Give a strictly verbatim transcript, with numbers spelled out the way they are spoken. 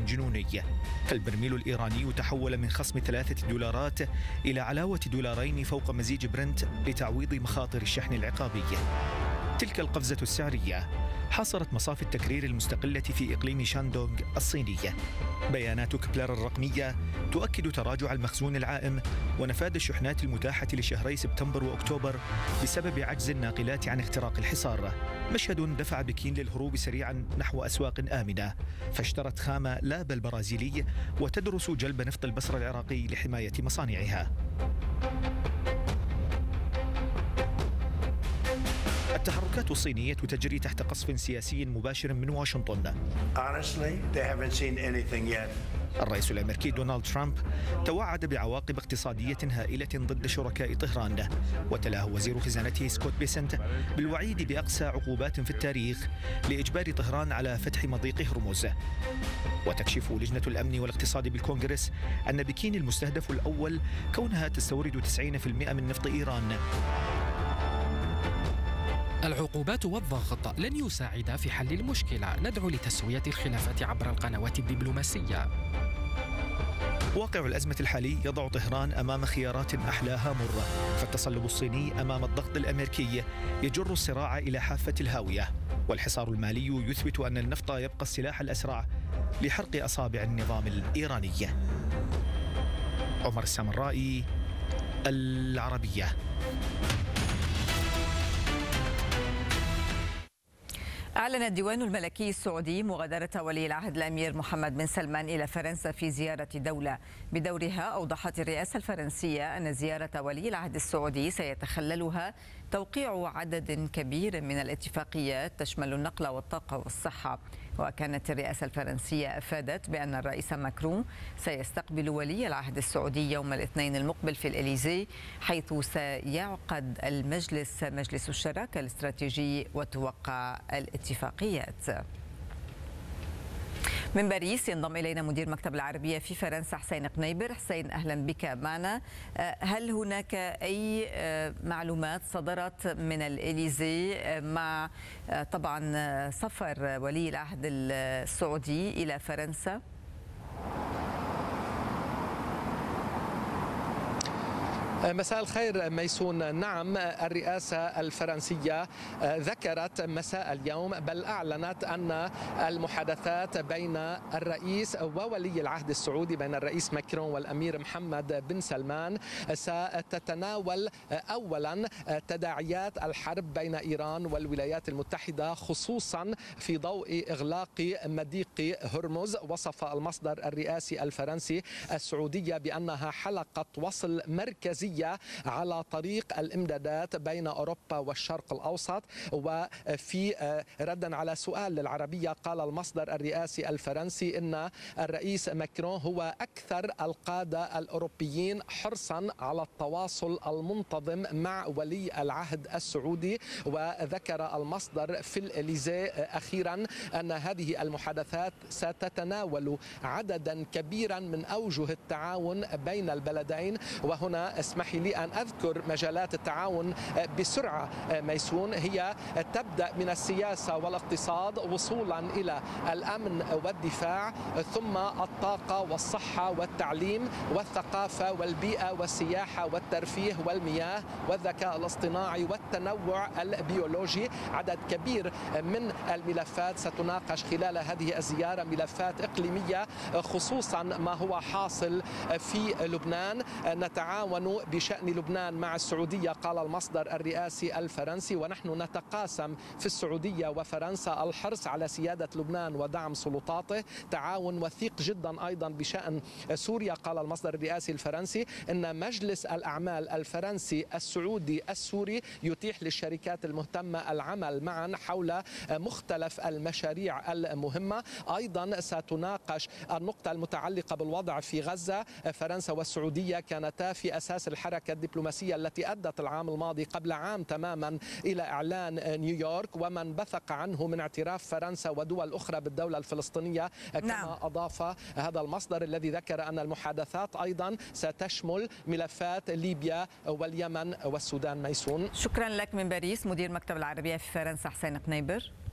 جنوني، فالبرميل الإيراني تحول من خصم ثلاثة دولارات إلى علاوة دولارين فوق مزيج برنت لتعويض مخاطر الشحن العقابي. تلك القفزة السعرية حاصرت مصافي التكرير المستقلة في إقليم شاندونغ الصينية. بيانات كبلر الرقمية تؤكد تراجع المخزون العائم ونفاذ الشحنات المتاحة لشهري سبتمبر وأكتوبر بسبب عجز الناقلات عن اختراق الحصار، مشهد دفع بكين للهروب سريعا نحو أسواق آمنة، فاشترت خام لاب البرازيلي وتدرس جلب نفط البصرة العراقي لحماية مصانعها. التحركات الصينية تجري تحت قصف سياسي مباشر من واشنطن. الرئيس الأمريكي دونالد ترامب توعد بعواقب اقتصادية هائلة ضد شركاء طهران، وتلاه وزير خزانته سكوت بيسنت بالوعيد بأقسى عقوبات في التاريخ لإجبار طهران على فتح مضيق هرمز. وتكشف لجنة الأمن والاقتصاد بالكونغرس أن بكين المستهدف الأول كونها تستورد تسعين بالمئة من نفط إيران. العقوبات والضغط لن يساعدا في حل المشكلة. ندعو لتسوية الخلافات عبر القنوات الدبلوماسية. واقع الأزمة الحالي يضع طهران أمام خيارات أحلاها مرة، فالتصلب الصيني أمام الضغط الأمريكي يجر الصراع إلى حافة الهاوية، والحصار المالي يثبت أن النفط يبقى السلاح الأسرع لحرق أصابع النظام الإيراني. عمر السامرائي، العربية. أعلن الديوان الملكي السعودي مغادرة ولي العهد الأمير محمد بن سلمان إلى فرنسا في زيارة دولة. بدورها أوضحت الرئاسة الفرنسية أن زيارة ولي العهد السعودي سيتخللها توقيع عدد كبير من الاتفاقيات تشمل النقل والطاقة والصحة. وكانت الرئاسة الفرنسية أفادت بأن الرئيس ماكرون سيستقبل ولي العهد السعودي يوم الاثنين المقبل في الإليزي، حيث سيعقد المجلس مجلس الشراكة الاستراتيجي وتوقع الاتفاقيات. من باريس ينضم إلينا مدير مكتب العربية في فرنسا حسين قنيبر. حسين، أهلا بك معنا. هل هناك أي معلومات صدرت من الإليزي مع طبعا سفر ولي العهد السعودي إلى فرنسا؟ مساء الخير ميسون. نعم، الرئاسة الفرنسية ذكرت مساء اليوم بل أعلنت أن المحادثات بين الرئيس وولي العهد السعودي بين الرئيس ماكرون والأمير محمد بن سلمان ستتناول أولا تداعيات الحرب بين إيران والولايات المتحدة، خصوصا في ضوء إغلاق مضيق هرمز. وصف المصدر الرئاسي الفرنسي السعودية بأنها حلقة وصل مركزية على طريق الامدادات بين أوروبا والشرق الأوسط. وفي ردا على سؤال للعربية قال المصدر الرئاسي الفرنسي إن الرئيس ماكرون هو أكثر القادة الأوروبيين حرصا على التواصل المنتظم مع ولي العهد السعودي. وذكر المصدر في الإليزي أخيرا أن هذه المحادثات ستتناول عددا كبيرا من أوجه التعاون بين البلدين. وهنا اسمح لي أن أذكر مجالات التعاون بسرعة ميسون، هي تبدأ من السياسة والاقتصاد وصولا إلى الأمن والدفاع، ثم الطاقة والصحة والتعليم والثقافة والبيئة والسياحة والترفيه والمياه والذكاء الاصطناعي والتنوع البيولوجي. عدد كبير من الملفات ستناقش خلال هذه الزيارة، ملفات إقليمية خصوصا ما هو حاصل في لبنان. نتعاون بشأن لبنان مع السعودية قال المصدر الرئاسي الفرنسي، ونحن نتقاسم في السعودية وفرنسا الحرص على سيادة لبنان ودعم سلطاته. تعاون وثيق جدا أيضا بشأن سوريا قال المصدر الرئاسي الفرنسي إن مجلس الأعمال الفرنسي السعودي السوري يتيح للشركات المهتمة العمل معا حول مختلف المشاريع المهمة. أيضا ستناقش النقطة المتعلقة بالوضع في غزة. فرنسا والسعودية كانتا في أساس الحركة الدبلوماسية التي أدت العام الماضي قبل عام تماما إلى إعلان نيويورك ومن بثق عنه من اعتراف فرنسا ودول أخرى بالدولة الفلسطينية. كما نعم. أضاف هذا المصدر الذي ذكر أن المحادثات أيضا ستشمل ملفات ليبيا واليمن والسودان. ميسون، شكرا لك من باريس مدير مكتب العربية في فرنسا حسين قنيبر.